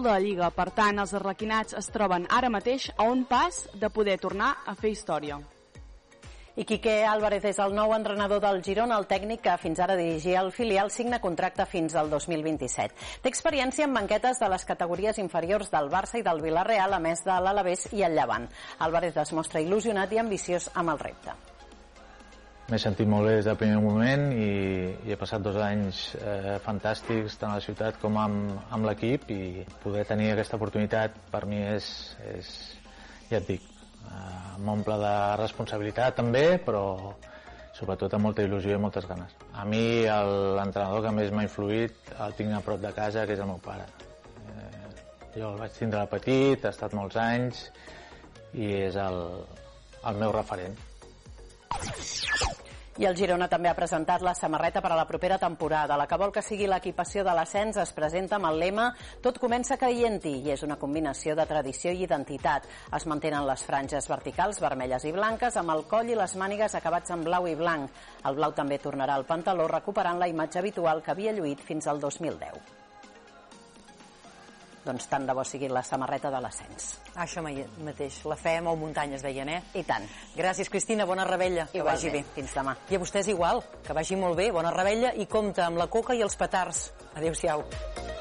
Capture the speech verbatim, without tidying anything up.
de la Lliga. Per tant, els arlequinats es troben ara mateix a un pas de poder tornar a fer història. I Quique Álvarez és el nou entrenador del Girona, el tècnic que fins ara dirigia el filial, signa contracte fins al dos mil vint-i-set. Té experiència en banquetes de les categories inferiors del Barça i del Villarreal, a més de l'Alavés i el Llevant. Álvarez es mostra il·lusionat i ambiciós amb el repte. M'he sentit molt bé des del primer moment i, i he passat dos anys eh, fantàstics tant a la ciutat com amb, amb l'equip, i poder tenir aquesta oportunitat per mi és, és ja et dic, eh, m'omple de responsabilitat també, però sobretot amb molta il·lusió i moltes ganes. A mi l'entrenador que més m'ha influït el tinc a prop de casa, que és el meu pare. Eh, jo el vaig tindre de petit, ha estat molts anys i és el, el meu referent. I el Girona també ha presentat la samarreta per a la propera temporada. La que vol que sigui l'equipació de l'ascens es presenta amb el lema "Tot comença creient-hi", i és una combinació de tradició i identitat. Es mantenen les franges verticals vermelles i blanques amb el coll i les mànigues acabats en blau i blanc. El blau també tornarà al pantaló, recuperant la imatge habitual que havia lluït fins al dos mil deu. Doncs tant de bo sigui la samarreta de l'ascens. Això mateix, la fe mou muntanyes, deien, eh? I tant. Gràcies, Cristina, bona rebella, que Igualment. vagi bé. Fins demà. I a vostès igual, que vagi molt bé, bona rebella, i compta amb la coca i els petards. Adéu-siau.